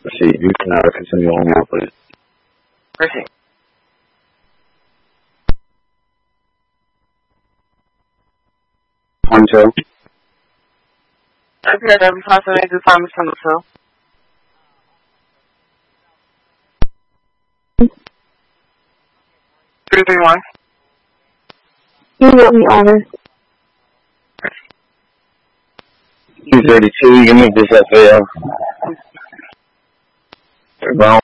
Let's see, you can continue on now, please. Proceed. Poncho. Okay, that was awesome. It's just Thomas from the show. Three, three, one. You want me honor. 232, you make this FAL. They're gone.